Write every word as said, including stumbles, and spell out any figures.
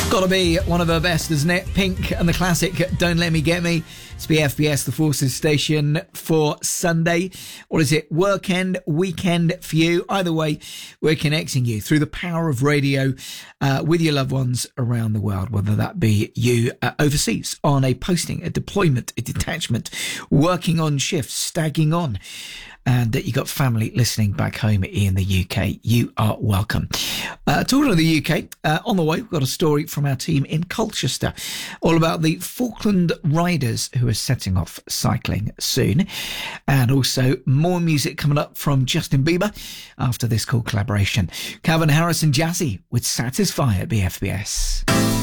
Gotta be one of her best, isn't it? Pink and the classic Don't Let Me Get Me. It's B F B S, the Forces station for Sunday. Or is it workend, weekend for you? Either way, we're connecting you through the power of radio uh, with your loved ones around the world, whether that be you uh, overseas on a posting, a deployment, a detachment, working on shifts, stagging on, and that you got family listening back home in the U K. You are welcome. Uh, talking of the U K, uh, on the way, we've got a story from our team in Colchester, all about the Falkland Riders who are setting off cycling soon. And also more music coming up from Justin Bieber after this cool collaboration. Calvin Harris and Jazzy with Satisfy at B F B S.